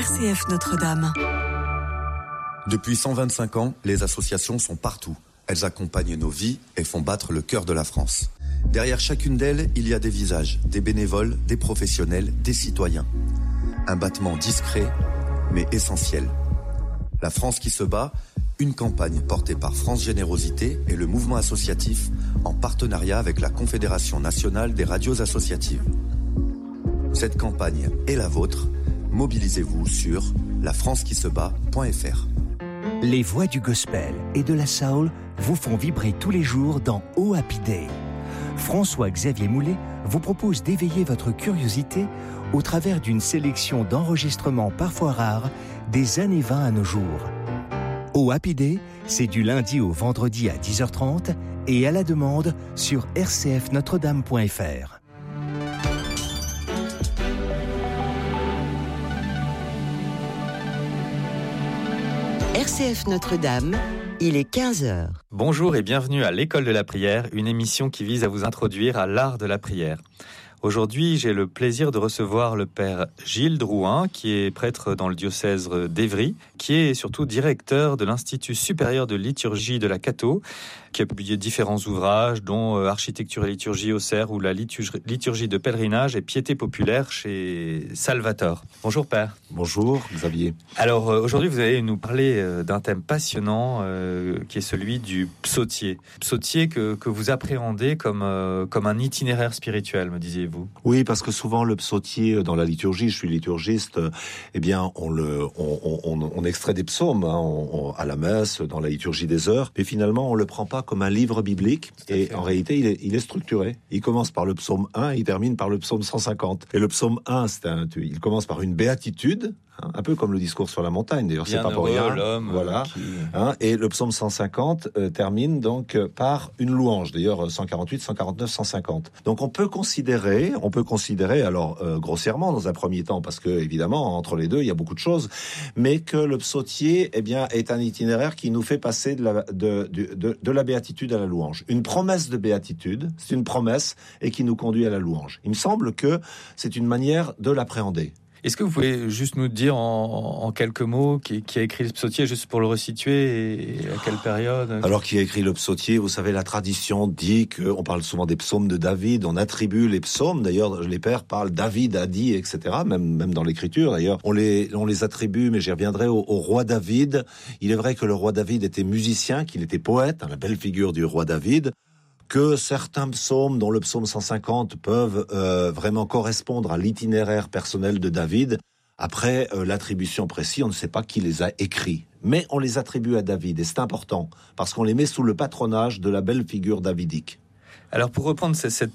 RCF Notre-Dame. Depuis 125 ans, les associations sont partout. Elles accompagnent nos vies et font battre le cœur de la France. Derrière chacune d'elles, il y a des visages, des bénévoles, des professionnels, des citoyens. Un battement discret, mais essentiel. La France qui se bat, une campagne portée par France Générosité et le mouvement associatif en partenariat avec la Confédération nationale des radios associatives. Cette campagne est la vôtre. Mobilisez-vous sur lafrancequisebat.fr. Les voix du gospel et de la soul vous font vibrer tous les jours dans Oh Happy Day. François-Xavier Moulet vous propose d'éveiller votre curiosité au travers d'une sélection d'enregistrements parfois rares des années 20 à nos jours. Oh Happy Day, c'est du lundi au vendredi à 10h30 et à la demande sur rcfnotredame.fr. RCF Notre-Dame, il est 15h. Bonjour et bienvenue à l'École de la prière, une émission qui vise à vous introduire à l'art de la prière. Aujourd'hui, j'ai le plaisir de recevoir le père Gilles Drouin, qui est prêtre dans le diocèse d'Évry, qui est surtout directeur de l'Institut supérieur de liturgie de la Cato, qui a publié différents ouvrages, dont Architecture et liturgie au Cerf ou la liturgie de pèlerinage et piété populaire chez Salvator. Bonjour père. Bonjour Xavier. Alors aujourd'hui, vous allez nous parler d'un thème passionnant qui est celui du psautier. Psautier que vous appréhendez comme un itinéraire spirituel, me disiez-vous. Oui, parce que souvent le psautier dans la liturgie, je suis liturgiste, eh bien on extrait des psaumes à la messe, dans la liturgie des heures, mais finalement on le prend pas comme un livre biblique, et en réalité il est structuré. Il commence par le psaume 1 et il termine par le psaume 150. Et le psaume 1, il commence par une béatitude, un peu comme le discours sur la montagne, d'ailleurs c'est pas pour rien. L'homme, voilà. Et le psaume 150 termine donc par une louange, d'ailleurs 148, 149, 150. Donc on peut considérer, alors grossièrement dans un premier temps, parce que évidemment entre les deux il y a beaucoup de choses, mais que le psautier est un itinéraire qui nous fait passer de la béatitude à la louange. Une promesse de béatitude, c'est une promesse et qui nous conduit à la louange. Il me semble que c'est une manière de l'appréhender. Est-ce que vous pouvez juste nous dire en quelques mots qui a écrit le psautier, juste pour le resituer, et à quelle période? Alors, qui a écrit le psautier? Vous savez, la tradition dit qu'on parle souvent des psaumes de David, on attribue les psaumes, d'ailleurs les pères parlent David a dit, etc., même dans l'écriture d'ailleurs, on les attribue, mais j'y reviendrai au roi David. Il est vrai que le roi David était musicien, qu'il était poète, la belle figure du roi David, que certains psaumes, dont le psaume 150, peuvent vraiment correspondre à l'itinéraire personnel de David. Après, l'attribution précise, on ne sait pas qui les a écrits. Mais on les attribue à David, et c'est important, parce qu'on les met sous le patronage de la belle figure davidique. Alors pour reprendre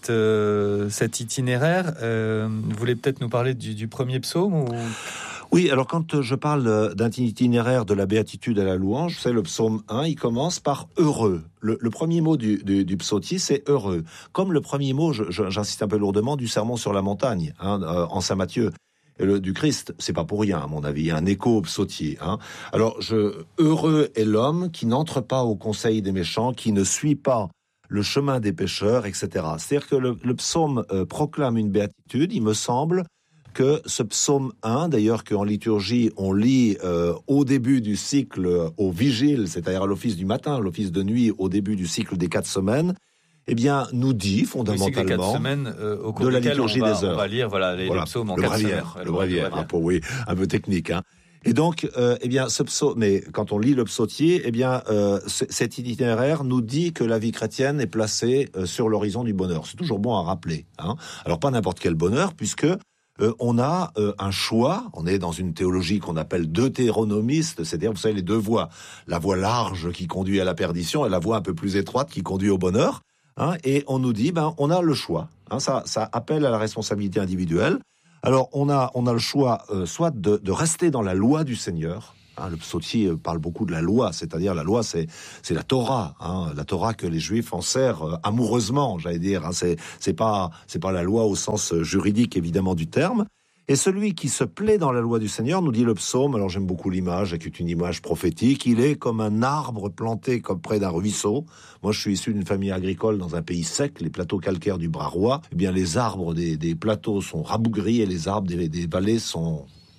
cet itinéraire, vous voulez peut-être nous parler du premier psaume ou... Oui, alors quand je parle d'un itinéraire de la béatitude à la louange, c'est le psaume 1, il commence par « heureux ». Le premier mot du psautier, c'est « heureux ». Comme le premier mot, j'insiste un peu lourdement, du sermon sur la montagne, en Saint Matthieu. Du Christ, c'est pas pour rien, à mon avis, un écho au psautier. Alors, heureux est l'homme qui n'entre pas au conseil des méchants, qui ne suit pas le chemin des pécheurs, etc. C'est-à-dire que le psaume proclame une béatitude, il me semble, que ce psaume 1, d'ailleurs qu'en liturgie on lit au début du cycle au vigile, c'est-à-dire à l'office du matin, à l'office de nuit, au début du cycle des 4 semaines, eh bien nous dit fondamentalement les 4 semaines, au cours de la liturgie des heures. On va lire les psaumes en 4 semaines. Le bréviaire, un peu technique. Et donc, ce psaume, mais quand on lit le psautier, cet itinéraire nous dit que la vie chrétienne est placée sur l'horizon du bonheur. C'est toujours bon à rappeler. Alors pas n'importe quel bonheur, puisque on a un choix, on est dans une théologie qu'on appelle deutéronomiste, c'est-à-dire, vous savez, les deux voies. La voie large qui conduit à la perdition et la voie un peu plus étroite qui conduit au bonheur. Et on nous dit, on a le choix. Ça appelle à la responsabilité individuelle. Alors, on a le choix, soit de rester dans la loi du Seigneur. Le psautier parle beaucoup de la loi, c'est-à-dire la loi, c'est la Torah, la Torah que les Juifs en serrent amoureusement, j'allais dire. C'est pas la loi au sens juridique évidemment du terme. Et celui qui se plaît dans la loi du Seigneur, nous dit le psaume, alors j'aime beaucoup l'image, qui est une image prophétique, il est comme un arbre planté comme près d'un ruisseau. Moi, je suis issu d'une famille agricole dans un pays sec, les plateaux calcaires du Bras Roi. Eh bien, les arbres des plateaux sont rabougris et les arbres des vallées sont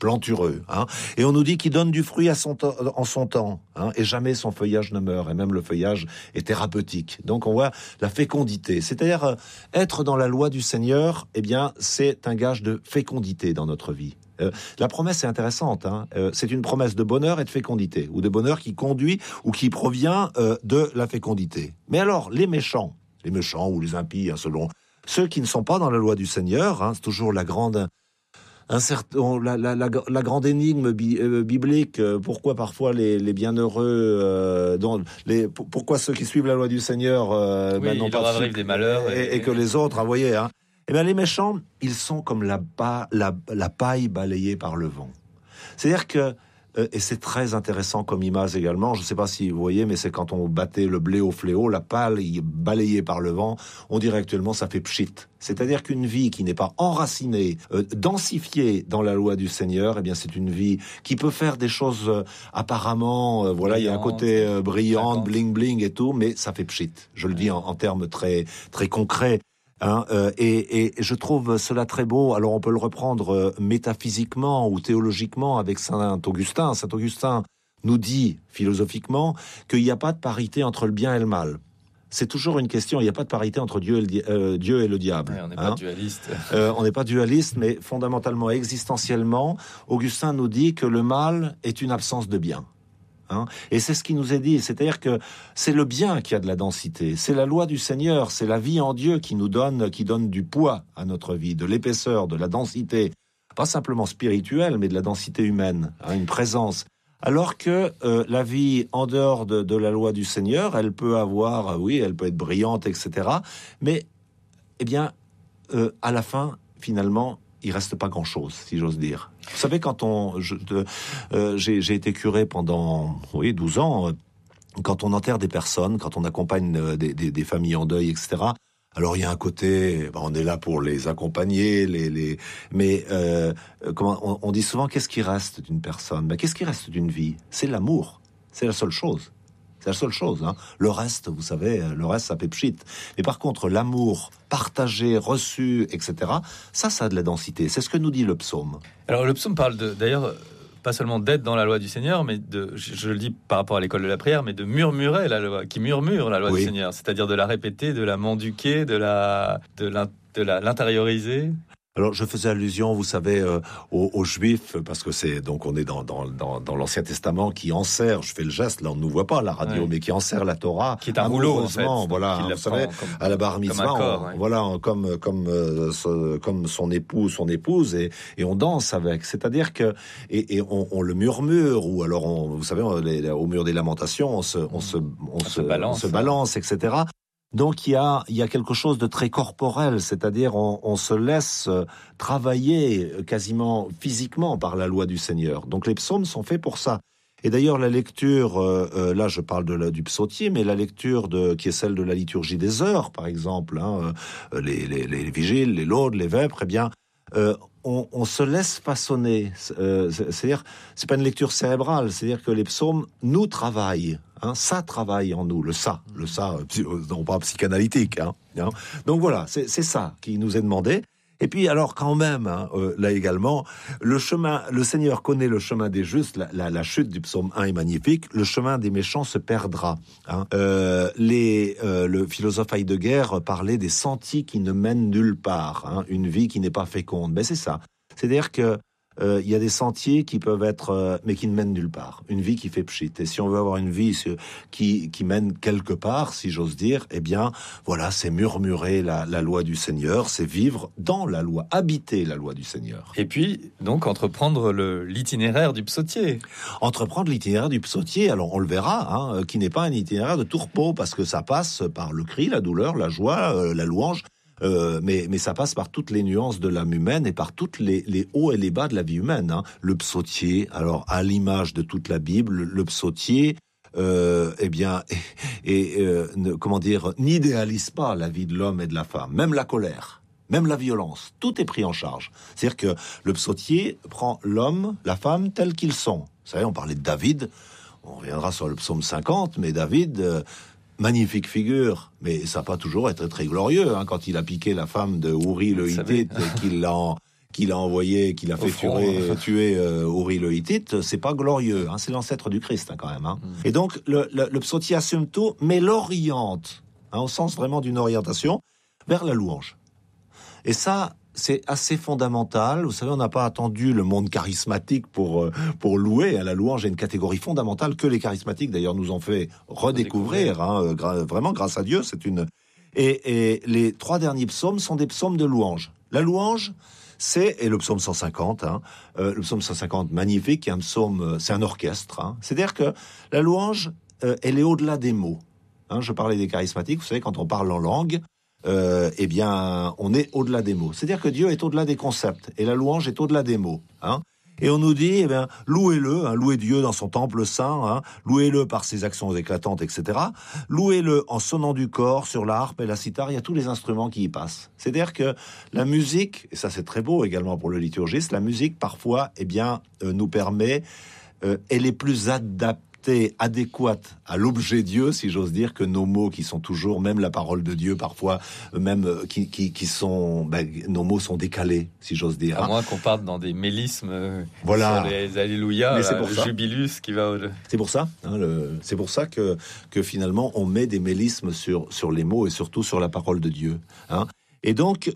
plantureux, hein. Et on nous dit qu'il donne du fruit en son temps, hein, et jamais son feuillage ne meurt, et même le feuillage est thérapeutique. Donc on voit la fécondité, c'est-à-dire être dans la loi du Seigneur, eh bien c'est un gage de fécondité dans notre vie. La promesse est intéressante, hein. C'est une promesse de bonheur et de fécondité, ou de bonheur qui conduit ou qui provient de la fécondité. Mais alors, les méchants ou les impies, hein, selon ceux qui ne sont pas dans la loi du Seigneur, hein, c'est toujours la grande la grande énigme biblique. Pourquoi parfois les bienheureux, pourquoi ceux qui suivent la loi du Seigneur n'ont pas arrive des malheurs et que les autres, vous voyez, hein. Eh bien, les méchants, ils sont comme la paille balayée par le vent. C'est-à-dire que, et c'est très intéressant comme image également, je ne sais pas si vous voyez, mais c'est quand on battait le blé au fléau, la paille balayée par le vent, on dirait actuellement ça fait pchit. C'est-à-dire qu'une vie qui n'est pas enracinée, densifiée dans la loi du Seigneur, eh bien c'est une vie qui peut faire des choses apparemment, voilà, il y a un côté brillant, bling bling et tout, mais ça fait pchit. Je le dis en termes très très concrets. Hein, et je trouve cela très beau. Alors on peut le reprendre métaphysiquement ou théologiquement avec Saint Augustin. Saint Augustin nous dit philosophiquement qu'il n'y a pas de parité entre le bien et le mal. C'est toujours une question, il n'y a pas de parité entre Dieu et le diable. Ouais, on n'est pas dualiste. On n'est pas dualiste, mais fondamentalement, existentiellement, Augustin nous dit que le mal est une absence de bien. Hein, et c'est ce qui nous est dit, c'est-à-dire que c'est le bien qui a de la densité, c'est la loi du Seigneur, c'est la vie en Dieu qui donne du poids à notre vie, de l'épaisseur, de la densité, pas simplement spirituelle, mais de la densité humaine, hein, une présence. Alors que la vie en dehors de la loi du Seigneur, elle peut avoir, oui, elle peut être brillante, etc. Mais, eh bien, à la fin, finalement, il reste pas grand-chose, si j'ose dire. Vous savez, quand j'ai été curé pendant 12 ans, quand on enterre des personnes, quand on accompagne des familles en deuil, etc., alors il y a un côté, on est là pour les accompagner, mais on dit souvent, qu'est-ce qui reste d'une personne ? Mais qu'est-ce qui reste d'une vie ? C'est l'amour, c'est la seule chose. C'est la seule chose, hein. Le reste, vous savez, ça fait pchit. Mais par contre, l'amour partagé, reçu, etc., ça a de la densité. C'est ce que nous dit le psaume. Alors, le psaume parle d'ailleurs, pas seulement d'être dans la loi du Seigneur, mais je le dis par rapport à l'école de la prière, mais de murmurer la loi, qui murmure la loi du Seigneur. C'est-à-dire de la répéter, de la mendiquer, de l'intérioriser. Alors, je faisais allusion, vous savez, aux Juifs, parce que on est dans l'Ancien Testament qui enserre, je fais le geste, là on ne nous voit pas à la radio, mais qui enserre la Torah. Qui est un rouleau, en fait. Voilà, vous savez, à la bar mitzvah, comme son époux, son épouse, et on danse avec. C'est-à-dire que, et on le murmure, ou alors vous savez, au mur des lamentations, on se balance, etc. Donc il y a quelque chose de très corporel, c'est-à-dire on se laisse travailler quasiment physiquement par la loi du Seigneur. Donc les psaumes sont faits pour ça. Et d'ailleurs la lecture, là je parle du psautier, mais la lecture qui est celle de la liturgie des heures, par exemple, hein, les vigiles, les laudes, les vêpres, eh bien on se laisse façonner. C'est-à-dire, c'est pas une lecture cérébrale, c'est-à-dire que les psaumes nous travaillent. Hein, ça travaille en nous, le ça, non pas psychanalytique. Hein. Donc voilà, c'est ça qui nous est demandé. Et puis alors quand même, hein, là également, le Seigneur connaît le chemin des justes. La chute du psaume 1 est magnifique. Le chemin des méchants se perdra. Hein. Le philosophe Heidegger parlait des sentiers qui ne mènent nulle part. Hein, une vie qui n'est pas féconde. Ben c'est ça. C'est-à-dire que il y a des sentiers qui peuvent être, mais qui ne mènent nulle part. Une vie qui fait pchit. Et si on veut avoir une vie qui mène quelque part, si j'ose dire, eh bien, voilà, c'est murmurer la loi du Seigneur, c'est vivre dans la loi, habiter la loi du Seigneur. Et puis, donc, entreprendre l'itinéraire du psautier. Entreprendre l'itinéraire du psautier, alors on le verra, hein, qui n'est pas un itinéraire de tourpeau, parce que ça passe par le cri, la douleur, la joie, la louange. Mais ça passe par toutes les nuances de l'âme humaine et par toutes les hauts et les bas de la vie humaine. Hein. Le psautier, alors à l'image de toute la Bible, le psautier, n'idéalise pas la vie de l'homme et de la femme, même la colère, même la violence, tout est pris en charge. C'est-à-dire que le psautier prend l'homme, la femme tels qu'ils sont. Vous savez, on parlait de David, on reviendra sur le psaume 50, mais David... magnifique figure, mais ça n'a pas toujours été très glorieux, hein, quand il a piqué la femme de Uri le Hittite, qu'il a envoyé, qu'il a fait tuer Uri le Hittite, c'est pas glorieux. C'est l'ancêtre du Christ quand même. Et donc le psautier assume tout, mais l'oriente, au sens vraiment d'une orientation, vers la louange. Et ça, c'est assez fondamental. Vous savez, on n'a pas attendu le monde charismatique pour louer. La louange est une catégorie fondamentale que les charismatiques, d'ailleurs, nous ont fait redécouvrir. Vraiment, grâce à Dieu, c'est une... Et les 3 derniers psaumes sont des psaumes de louange. La louange, et le psaume 150, le psaume 150 magnifique, qui est un psaume, c'est un orchestre. C'est-à-dire que la louange, elle est au-delà des mots. Je parlais des charismatiques, vous savez, quand on parle en langue, eh bien, on est au-delà des mots. C'est-à-dire que Dieu est au-delà des concepts, et la louange est au-delà des mots. Et on nous dit, eh bien, louez-le, louez Dieu dans son temple saint, louez-le par ses actions éclatantes, etc. Louez-le en sonnant du corps sur la harpe et la cithare, il y a tous les instruments qui y passent. C'est-à-dire que la musique, et ça c'est très beau également pour le liturgiste, la musique parfois, eh bien, nous permet, elle est plus adéquate à l'objet Dieu, si j'ose dire, que nos mots qui sont toujours, même la parole de Dieu parfois, même qui sont, nos mots sont décalés, si j'ose dire. À moins qu'on parte dans des mélismes, voilà. Sur les alléluia, le jubilus qui va. C'est pour ça, c'est pour ça que finalement on met des mélismes sur les mots et surtout sur la parole de Dieu. Et donc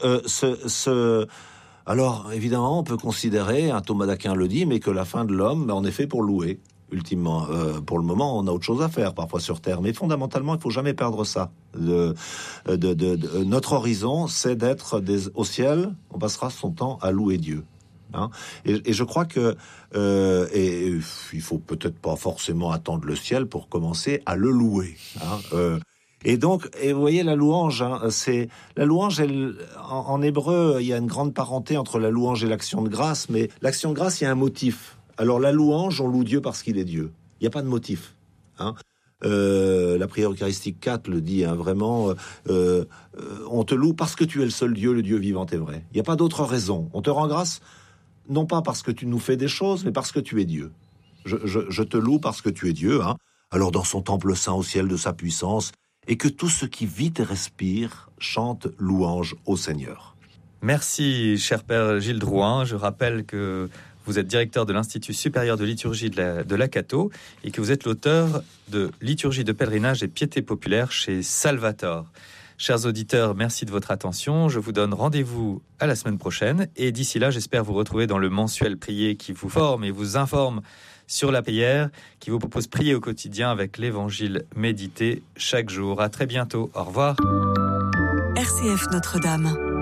alors évidemment on peut considérer, Thomas d'Aquin le dit, mais que la fin de l'homme, on est fait pour louer. Ultimement, pour le moment, on a autre chose à faire, parfois sur Terre. Mais fondamentalement, il faut jamais perdre ça. Notre horizon, c'est d'être au ciel. On passera son temps à louer Dieu. Et je crois que il faut peut-être pas forcément attendre le ciel pour commencer à le louer. Et donc, vous voyez, la louange, c'est la louange. En hébreu, il y a une grande parenté entre la louange et l'action de grâce. Mais l'action de grâce, il y a un motif. Alors la louange, on loue Dieu parce qu'il est Dieu. Il n'y a pas de motif. La prière eucharistique 4 le dit, vraiment, on te loue parce que tu es le seul Dieu, le Dieu vivant et vrai. Il n'y a pas d'autre raison. On te rend grâce, non pas parce que tu nous fais des choses, mais parce que tu es Dieu. Je te loue parce que tu es Dieu. Alors dans son temple saint au ciel de sa puissance, et que tout ce qui vit et respire chante louange au Seigneur. Merci, cher Père Gilles Drouin. Je rappelle que vous êtes directeur de l'Institut supérieur de liturgie de l'Acato et que vous êtes l'auteur de Liturgie de pèlerinage et piété populaire chez Salvator. Chers auditeurs, merci de votre attention. Je vous donne rendez-vous à la semaine prochaine. Et d'ici là, j'espère vous retrouver dans le mensuel Prier qui vous forme et vous informe sur la prière, qui vous propose prier au quotidien avec l'évangile médité chaque jour. À très bientôt. Au revoir. RCF Notre-Dame.